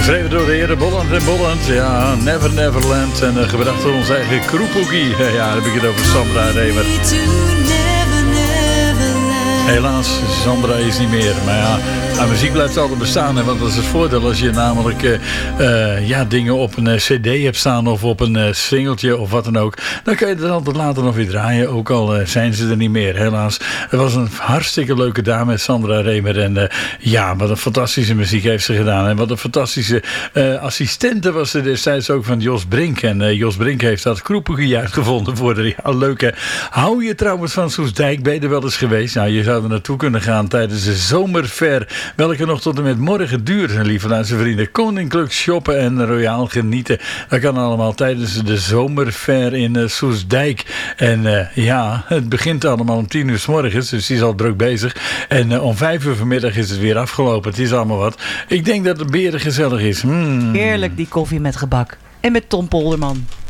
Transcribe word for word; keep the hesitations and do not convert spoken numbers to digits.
Geschreven door de heren Bolland en Bolland. Ja, Never Neverland. En uh, gebracht door onze eigen Kroepoekie. Ja, dan heb ik het over Sandra Remer. Helaas, Sandra is niet meer. Maar ja, aan muziek blijft altijd bestaan. Hè, want dat is het voordeel als je namelijk uh, uh, ja, dingen op een uh, cd hebt staan of op een uh, singeltje of wat dan ook. Dan kan je het altijd later nog weer draaien. Ook al uh, zijn ze er niet meer, helaas. Het was een hartstikke leuke dame, Sandra Remer. En uh, ja, wat een fantastische muziek heeft ze gedaan. En wat een fantastische uh, assistente was ze destijds ook van Jos Brink. En uh, Jos Brink heeft dat Kroepoekie uitgevonden voor de ja, leuke. Hou je trouwens van Soestdijk? Ben je er wel eens geweest? Nou, je zou er naartoe kunnen gaan tijdens de zomerfair. Welke nog tot en met morgen duurt, lieve luister vrienden. Koninklijk shoppen en royaal genieten. Dat kan allemaal tijdens de zomerfair in uh, Soestdijk. En uh, ja, het begint allemaal om tien uur 's morgens, dus die is al druk bezig. En uh, om vijf uur vanmiddag is het weer afgelopen. Het is allemaal wat. Ik denk dat het beren gezellig is. Hmm. Heerlijk die koffie met gebak. En met Tom Polderman.